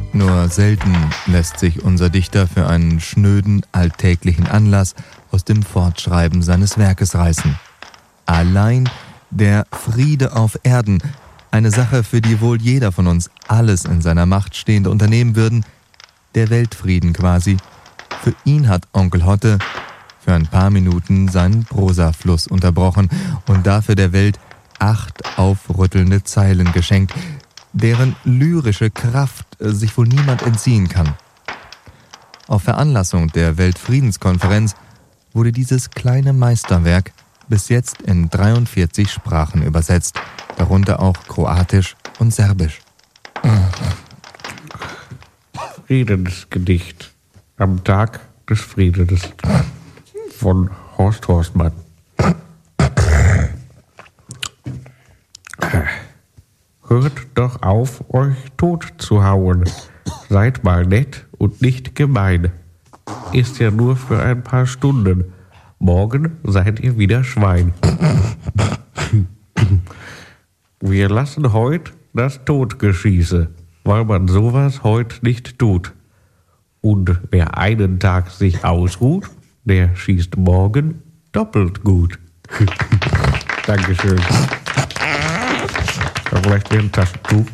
Nur selten lässt sich unser Dichter für einen schnöden, alltäglichen Anlass aus dem Fortschreiben seines Werkes reißen. Allein der Friede auf Erden, eine Sache, für die wohl jeder von uns alles in seiner Macht Stehende unternehmen würden, der Weltfrieden quasi. Für ihn hat Onkel Hotte für ein paar Minuten seinen Prosafluss unterbrochen und dafür der Welt 8 aufrüttelnde Zeilen geschenkt, deren lyrische Kraft sich wohl niemand entziehen kann. Auf Veranlassung der Weltfriedenskonferenz wurde dieses kleine Meisterwerk bis jetzt in 43 Sprachen übersetzt, darunter auch Kroatisch und Serbisch. Friedensgedicht am Tag des Friedens von Horst Horstmann. Hört doch auf, euch tot zu hauen. Seid mal nett und nicht gemein. Ist ja nur für ein paar Stunden. Morgen seid ihr wieder Schwein. Wir lassen heut das Totgeschieße, weil man sowas heut nicht tut. Und wer einen Tag sich ausruht, der schießt morgen doppelt gut. Dankeschön. Vielleicht ein Taschentuch.